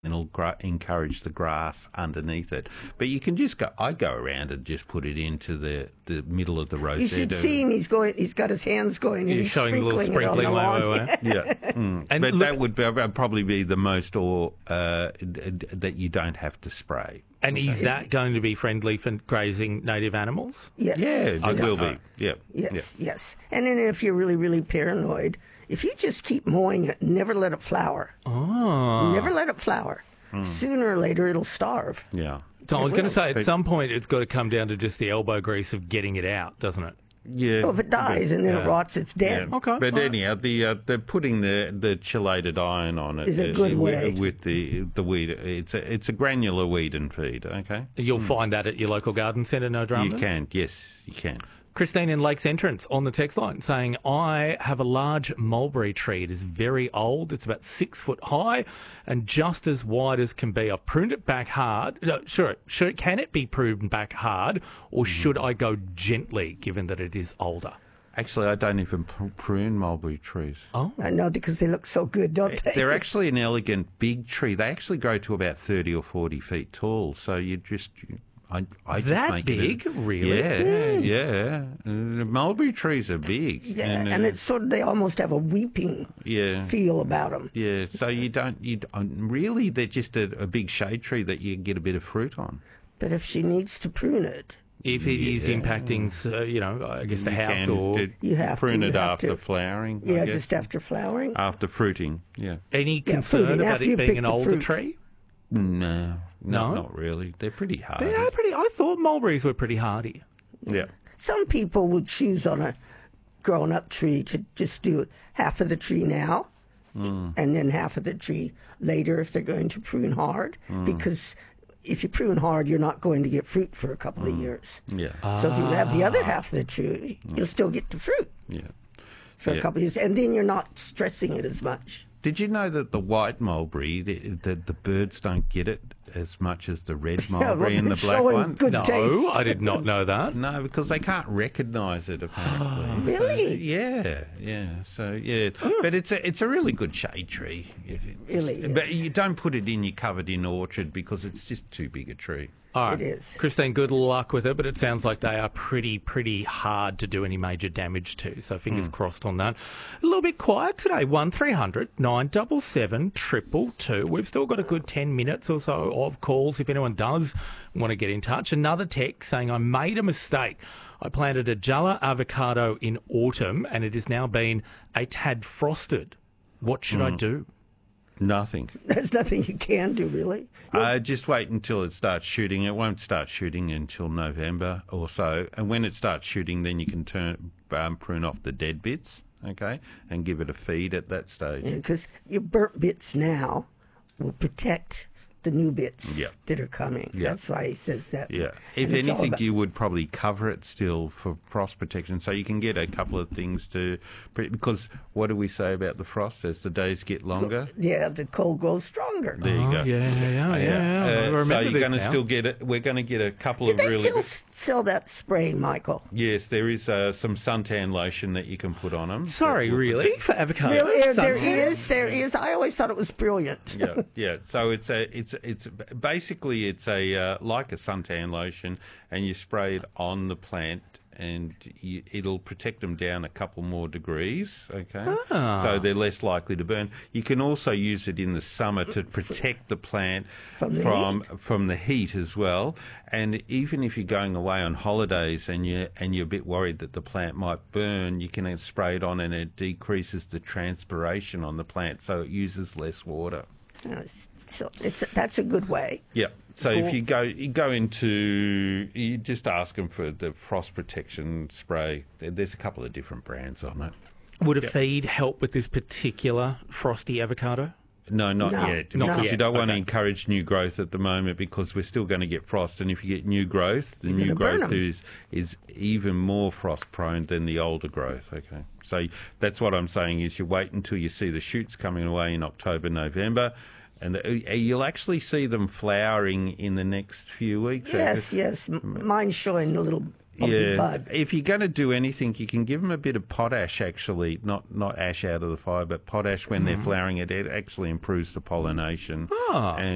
It'll encourage the grass underneath it. But you can just I go around and just put it into the middle of the rosette. You should see him. He's got his hands going. And he's showing a little sprinkling sprinkling way. Yeah. And but that would probably be the most that you don't have to spray. And is that going to be friendly for grazing native animals? Yes. Yeah, it will be. Yeah. Yes. And then if you're really, really paranoid, if you just keep mowing it, never let it flower. Oh. Never let it flower. Sooner or later, it'll starve. Yeah. So I was going to say, at some point, it's got to come down to just the elbow grease of getting it out, doesn't it? Yeah. Well, if it dies and then it rots, it's dead. Yeah. Okay. But anyhow, they're putting the chelated iron on it is a good way with the weed. It's a granular weed and feed. Okay. You'll find that at your local garden centre, no dramas? You can. Yes, you can. Christine in Lakes Entrance on the text line saying, I have a large mulberry tree. It is very old. It's about 6 foot high and just as wide as can be. I've pruned it back hard. No, sure. Can it be pruned back hard or should I go gently given that it is older? Actually, I don't even prune mulberry trees. Oh. I know, because they look so good, don't they? They're actually an elegant big tree. They actually grow to about 30 or 40 feet tall. So you just... I just that make big, it, really? Yeah. The mulberry trees are big. Yeah, and it's sort of, they almost have a weeping feel about them. Yeah, so you don't really, they're just a big shade tree that you get a bit of fruit on. But if she needs to prune it, if it is impacting, I guess the house or... You have to prune it after flowering. Yeah, just after flowering. After fruiting, yeah. Any concern about it being an older tree? No, not really. They're pretty hardy. They are pretty. I thought mulberries were pretty hardy. Yeah. Some people would choose on a grown-up tree to just do half of the tree now and then half of the tree later if they're going to prune hard, because if you prune hard, you're not going to get fruit for a couple of years. Yeah. So if you have the other half of the tree, you'll still get the fruit for a couple of years, and then you're not stressing it as much. Did you know that the white mulberry, the birds don't get it as much as the red mulberry and the black one? No, taste. I did not know that. No, because they can't recognise it apparently. Really? So, but it's a really good shade tree. Really is. But you don't put it in your covered-in orchard because it's just too big a tree. All right. It is. Christine, good luck with it, but it sounds like they are pretty hard to do any major damage to, so fingers crossed on that. A little bit quiet today, 1300 977 222. We've still got a good 10 minutes or so of calls if anyone does want to get in touch. Another text saying, I made a mistake. I planted a Jala avocado in autumn and it has now been a tad frosted. What should I do? Nothing. There's nothing you can do, really. Just wait until it starts shooting. It won't start shooting until November or so. And when it starts shooting, then you can prune off the dead bits, okay, and give it a feed at that stage. Because your burnt bits now will protect the new bits that are coming. That's why he says that. Yeah. If anything, you would probably cover it still for frost protection, so you can get a couple of things because what do we say about the frost as the days get longer? Yeah, the cold grows stronger. There you go. Yeah. So you're going to still get it. We're going to get a couple of really. Did they still sell that spray, Michael? Yes, there is some suntan lotion that you can put on them. Sorry, really? For avocado? Really? There is. I always thought it was brilliant. Yeah. So it's basically a like a suntan lotion, and you spray it on the plant, and it'll protect them down a couple more degrees. Okay, so they're less likely to burn. You can also use it in the summer to protect the plant from the heat as well. And even if you're going away on holidays and you're a bit worried that the plant might burn, you can spray it on, and it decreases the transpiration on the plant, so it uses less water. So that's a good way. Yeah. So if you just ask them for the frost protection spray. There's a couple of different brands on it. Would a feed help with this particular frosty avocado? No, not yet. Not Because yet. you don't want to encourage new growth at the moment, because we're still going to get frost. And if you get new growth, the new growth is even more frost prone than the older growth. Okay. So that's what I'm saying is you wait until you see the shoots coming away in October, November. And you'll actually see them flowering in the next few weeks. Yes. Mine's showing a little bud. If you're going to do anything, you can give them a bit of potash, actually, not ash out of the fire, but potash when they're flowering. It actually improves the pollination. Oh. And